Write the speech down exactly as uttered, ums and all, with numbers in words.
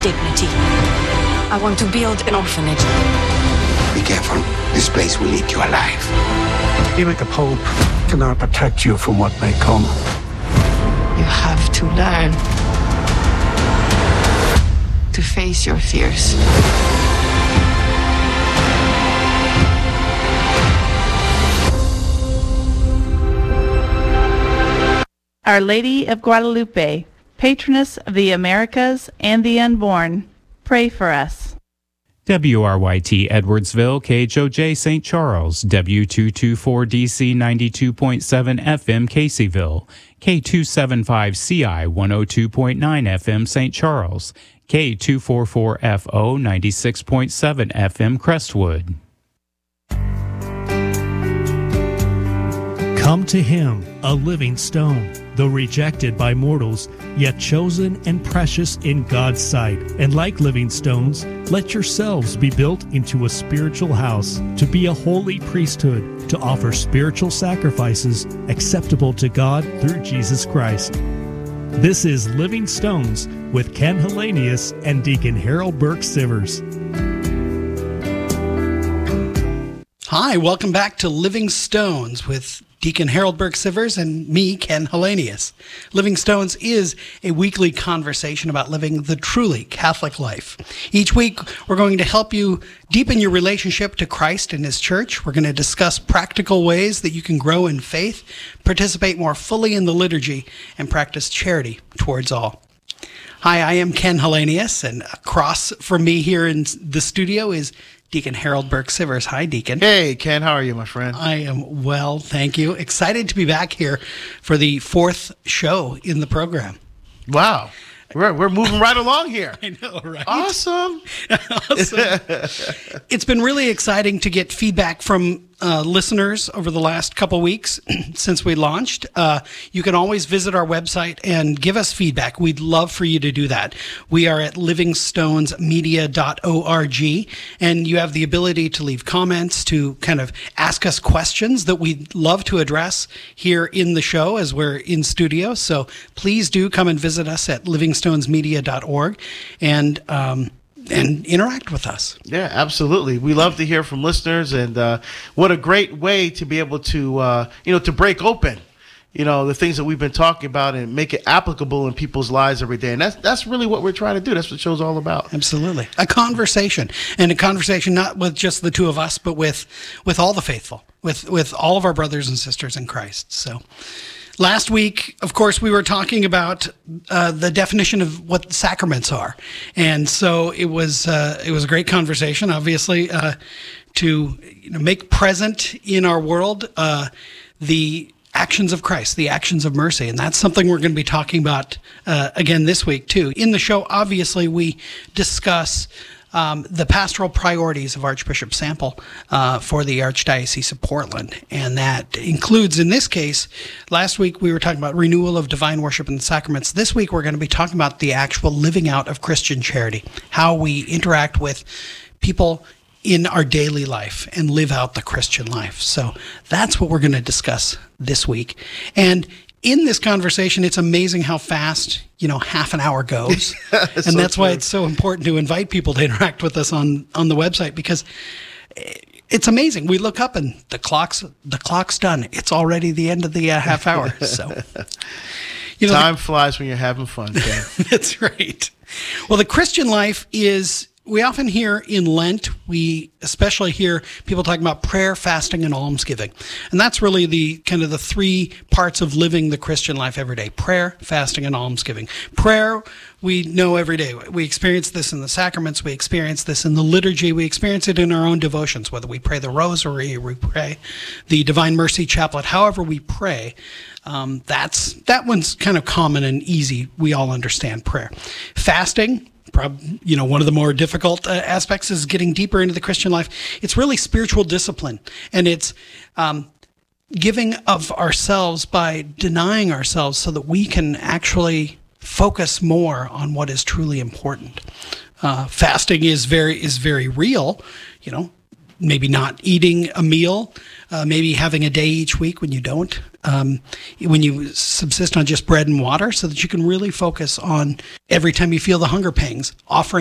dignity. I want to build an orphanage. Be careful. This place will eat you alive. Even the Pope cannot protect you from what may come. You have to learn to face your fears. Our Lady of Guadalupe, patroness of the Americas and the unborn, pray for us. W R Y T Edwardsville, K H O J Saint Charles, W two twenty-four D C ninety-two point seven F M Caseyville, K two seventy-five C I one oh two point nine F M Saint Charles, K two forty-four F O ninety-six point seven F M Crestwood. Come to him, a living stone, though rejected by mortals, yet chosen and precious in God's sight. And like living stones, let yourselves be built into a spiritual house, to be a holy priesthood, to offer spiritual sacrifices acceptable to God through Jesus Christ. This is Living Stones with Ken Hellenius and Deacon Harold Burke Sivers. Hi, welcome back to Living Stones with Deacon Harold Burke Sivers and me, Ken Hellenius. Living Stones is a weekly conversation about living the truly Catholic life. Each week, we're going to help you deepen your relationship to Christ and His Church. We're going to discuss practical ways that you can grow in faith, participate more fully in the liturgy, and practice charity towards all. Hi, I am Ken Hellenius, and across from me here in the studio is Deacon Harold Burke Sivers. Hi, Deacon. Hey, Ken. How are you, my friend? I am well, thank you. Excited to be back here for the fourth show in the program. Wow. We're, we're moving right along here. I know, right? Awesome. Awesome. It's been really exciting to get feedback from uh, listeners over the last couple weeks since we launched. Uh, you can always visit our website and give us feedback. We'd love for you to do that. We are at living stones media dot org, and you have the ability to leave comments, to kind of ask us questions that we'd love to address here in the show as we're in studio. So please do come and visit us at living stones media dot org and um, and interact with us. Yeah, absolutely. We love to hear from listeners, and uh, what a great way to be able to, uh, you know, to break open, you know, the things that we've been talking about and make it applicable in people's lives every day. And that's that's really what we're trying to do. That's what the show's all about. Absolutely. A conversation, and a conversation not with just the two of us, but with with all the faithful, with with all of our brothers and sisters in Christ. So last week, of course, we were talking about uh, the definition of what sacraments are, and so it was uh, it was a great conversation. Obviously, uh, to you know, make present in our world uh, the actions of Christ, the actions of mercy, and that's something we're going to be talking about uh, again this week too. In the show, obviously, we discuss Um, the pastoral priorities of Archbishop Sample uh, for the Archdiocese of Portland. And that includes, in this case, last week we were talking about renewal of divine worship and the sacraments. This week we're going to be talking about the actual living out of Christian charity, how we interact with people in our daily life and live out the Christian life. So that's what we're going to discuss this week. And in this conversation, it's amazing how fast, you know, half an hour goes. and so that's true. Why it's so important to invite people to interact with us on, on the website, because it's amazing. We look up and the clock's the clock's done. It's already the end of the uh, half hour. So, you know, time the, flies when you're having fun. Okay? That's right. Well, the Christian life is, we often hear in Lent, we especially hear people talking about prayer, fasting, and almsgiving. And that's really the kind of the three parts of living the Christian life every day: prayer, fasting, and almsgiving. Prayer, we know every day. We experience this in the sacraments. We experience this in the liturgy. We experience it in our own devotions, whether we pray the rosary or we pray the Divine Mercy Chaplet. However we pray, um, that's that one's kind of common and easy. We all understand prayer. Fasting, Probably, you know, one of the more difficult uh, aspects is getting deeper into the Christian life. It's really spiritual discipline, and it's um, giving of ourselves by denying ourselves so that we can actually focus more on what is truly important. Uh, fasting is very is very real, you know. Maybe not eating a meal, uh, maybe having a day each week when you don't um, when you subsist on just bread and water, so that you can really focus on every time you feel the hunger pangs, offering